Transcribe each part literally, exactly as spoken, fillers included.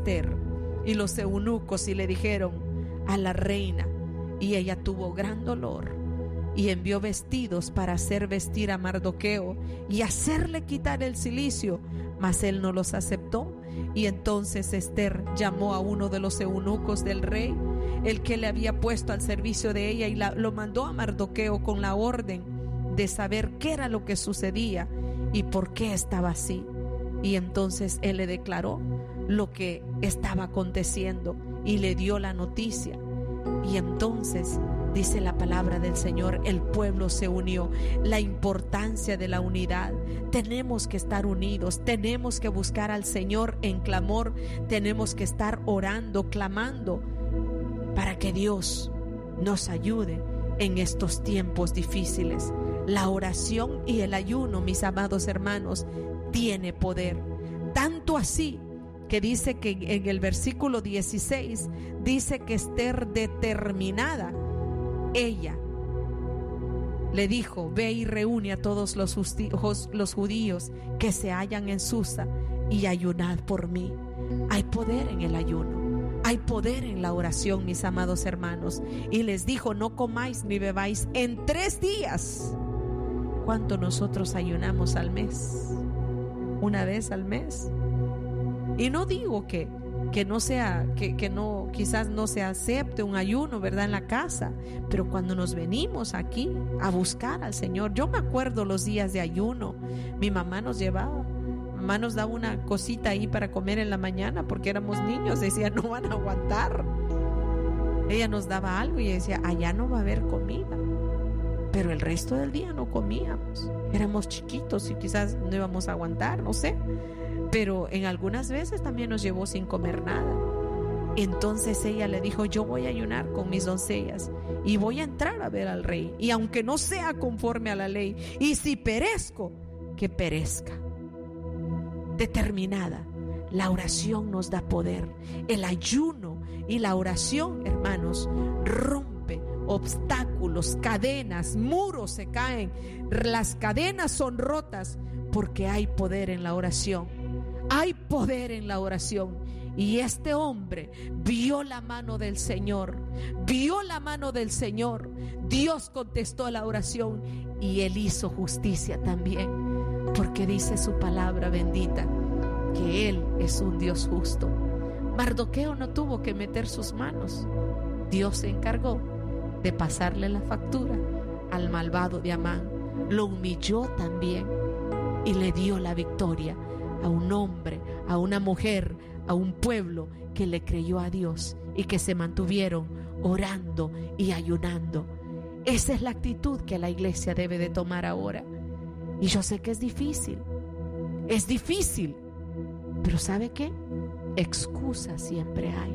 Esther y los eunucos y le dijeron a la reina, y ella tuvo gran dolor y envió vestidos para hacer vestir a Mardoqueo y hacerle quitar el cilicio, mas él no los aceptó. Y entonces Esther llamó a uno de los eunucos del rey, el que le había puesto al servicio de ella, y la, lo mandó a Mardoqueo con la orden de saber qué era lo que sucedía y por qué estaba así. Y entonces él le declaró lo que estaba aconteciendo y le dio la noticia. Y entonces dice la palabra del Señor, el pueblo se unió. La importancia de la unidad. Tenemos que estar unidos, tenemos que buscar al Señor en clamor, tenemos que estar orando, clamando para que Dios nos ayude en estos tiempos difíciles. La oración y el ayuno, mis amados hermanos, tiene poder. Tanto así que dice que en el versículo dieciséis dice que Esther, determinada, ella le dijo: ve y reúne a todos los, justi- los judíos que se hallan en Susa y ayunad por mí. Hay poder en el ayuno, hay poder en la oración, mis amados hermanos. Y les dijo: no comáis ni bebáis en tres días. ¿Cuánto nosotros ayunamos al mes? ¿Una vez al mes? Y no digo que, que no sea, que, que no, quizás no se acepte un ayuno, ¿verdad?, en la casa, pero cuando nos venimos aquí a buscar al Señor, yo me acuerdo los días de ayuno, mi mamá nos llevaba, mamá nos daba una cosita ahí para comer en la mañana, porque éramos niños, decía, no van a aguantar. Ella nos daba algo y decía, allá no va a haber comida, pero el resto del día no comíamos, éramos chiquitos y quizás no íbamos a aguantar, no sé. Pero en algunas veces también nos llevó sin comer nada. Entonces ella le dijo: yo voy a ayunar con mis doncellas y voy a entrar a ver al rey, y aunque no sea conforme a la ley, y si perezco, que perezca. Determinada. La oración nos da poder. El ayuno y la oración, hermanos, rompe obstáculos, cadenas, muros se caen, las cadenas son rotas, porque hay poder en la oración. Hay poder en la oración. Y este hombre vio la mano del Señor, vio la mano del Señor. Dios contestó la oración y él hizo justicia también, porque dice su palabra bendita que él es un Dios justo. Mardoqueo no tuvo que meter sus manos. Dios se encargó de pasarle la factura al malvado de Amán. Lo humilló también y le dio la victoria a un hombre, a una mujer, a un pueblo que le creyó a Dios y que se mantuvieron orando y ayunando. Esa es la actitud que la iglesia debe de tomar ahora. Y yo sé que es difícil, es difícil, pero ¿sabe qué? Excusas siempre hay.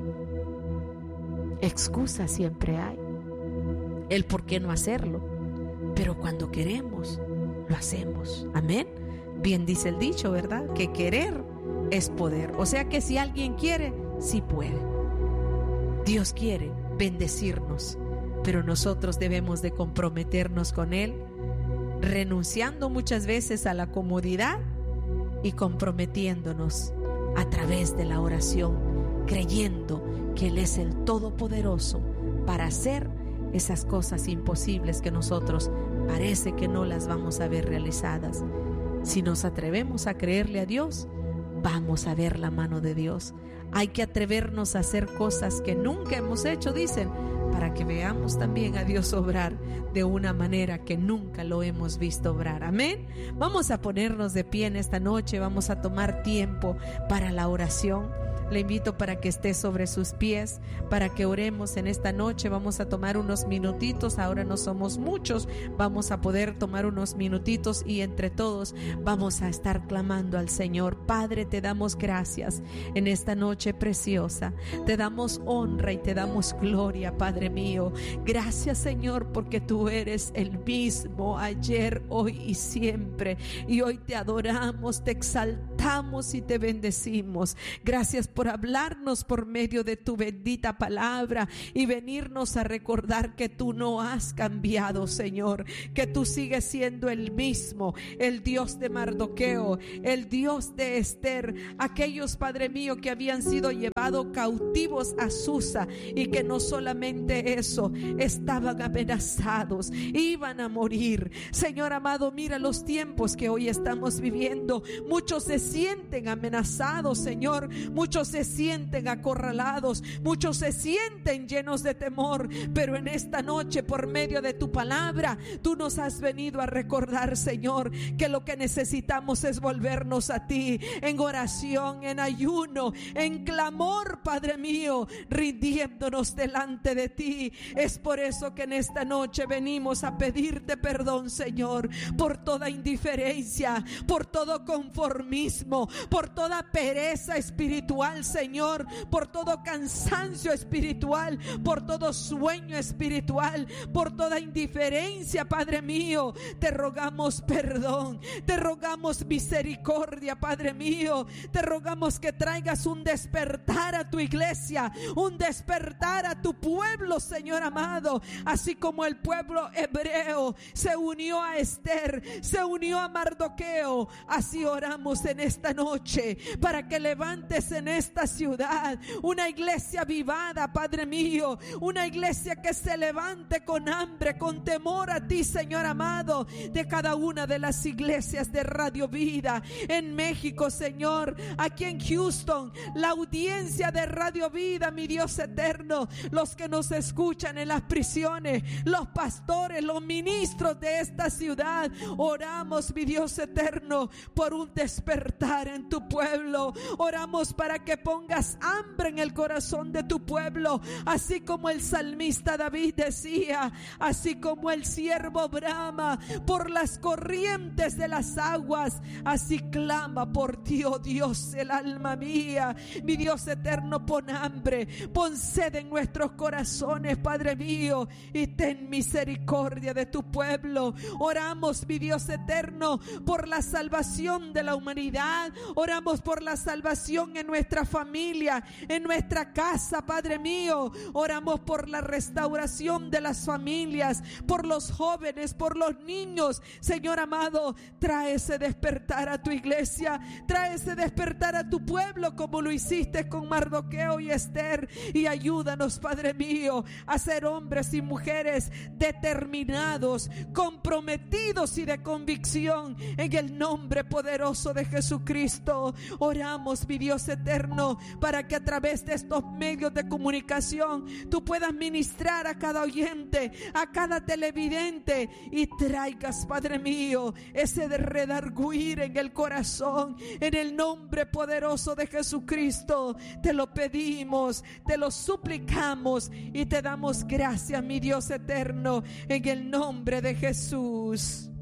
Excusas siempre hay. El por qué no hacerlo, pero cuando queremos, lo hacemos. Amén. Bien dice el dicho, ¿verdad? Que querer es poder. O sea que si alguien quiere, sí puede. Dios quiere bendecirnos, pero nosotros debemos de comprometernos con Él, renunciando muchas veces a la comodidad y comprometiéndonos a través de la oración, creyendo que Él es el Todopoderoso para hacer esas cosas imposibles que nosotros parece que no las vamos a ver realizadas. Si nos atrevemos a creerle a Dios, vamos a ver la mano de Dios. Hay que atrevernos a hacer cosas que nunca hemos hecho, dicen, para que veamos también a Dios obrar de una manera que nunca lo hemos visto obrar. Amén. Vamos a ponernos de pie en esta noche, vamos a tomar tiempo para la oración. Le invito para que esté sobre sus pies, para que oremos en esta noche. Vamos a tomar unos minutitos, ahora no somos muchos, vamos a poder tomar unos minutitos y entre todos vamos a estar clamando al Señor. Padre, te damos gracias en esta noche preciosa, te damos honra y te damos gloria, Padre mío. Gracias, Señor, porque tú eres el mismo ayer, hoy y siempre, y hoy te adoramos, te exaltamos y te bendecimos. Gracias por hablarnos por medio de tu bendita palabra y venirnos a recordar que tú no has cambiado, Señor, que tú sigues siendo el mismo, el Dios de Mardoqueo, el Dios de Esther, aquellos, Padre mío, que habían sido llevados cautivos a Susa y que no solamente eso, estaban amenazados, iban a morir. Señor amado, mira los tiempos que hoy estamos viviendo. Muchos se sienten amenazados, Señor, muchos se sienten acorralados, muchos se sienten llenos de temor, pero en esta noche, por medio de tu palabra, tú nos has venido a recordar, Señor, que lo que necesitamos es volvernos a ti en oración, en ayuno, en clamor, Padre mío, rindiéndonos delante de ti. Es por eso que en esta noche venimos a pedirte perdón, Señor, por toda indiferencia, por todo conformismo, por toda pereza espiritual, Señor, por todo cansancio espiritual, por todo sueño espiritual, por toda indiferencia, Padre mío. Te rogamos perdón, te rogamos misericordia, Padre mío. Te rogamos que traigas un despertar a tu iglesia, un despertar a tu pueblo, Señor amado, así como el pueblo hebreo se unió a Esther, se unió a Mardoqueo. Así oramos en esta noche para que levantes en esta ciudad una iglesia avivada, Padre mío, una iglesia que se levante con hambre, con temor a ti, Señor amado, de cada una de las iglesias de Radio Vida en México, Señor, aquí en Houston, la audiencia de Radio Vida, mi Dios eterno, los que nos escuchan en las prisiones, los pastores, los ministros de esta ciudad. Oramos, mi Dios eterno, por un despertar en tu pueblo. Oramos para que pongas hambre en el corazón de tu pueblo, así como el salmista David decía, así como el siervo brama por las corrientes de las aguas, así clama por ti, oh Dios, el alma mía. Mi Dios eterno, pon hambre, pon sed en nuestros corazones, Padre mío, y ten misericordia de tu pueblo. Oramos, mi Dios eterno, por la salvación de la humanidad. Oramos por la salvación en nuestra familia, en nuestra casa, Padre mío. Oramos por la restauración de las familias, por los jóvenes, por los niños. Señor amado, trae ese despertar a tu iglesia, trae ese despertar a tu pueblo como lo hiciste con Mardoqueo y Esther, y ayúdanos, Padre mío, a ser hombres y mujeres determinados, comprometidos y de convicción en el nombre poderoso de Jesucristo. Oramos, mi Dios eterno, para que a través de estos medios de comunicación tú puedas ministrar a cada oyente, a cada televidente, y traigas, Padre mío, ese de redarguir en el corazón, en el nombre poderoso de Jesucristo. Te lo pedimos, te lo suplicamos y te damos gracias, mi Dios eterno, en el nombre de Jesús.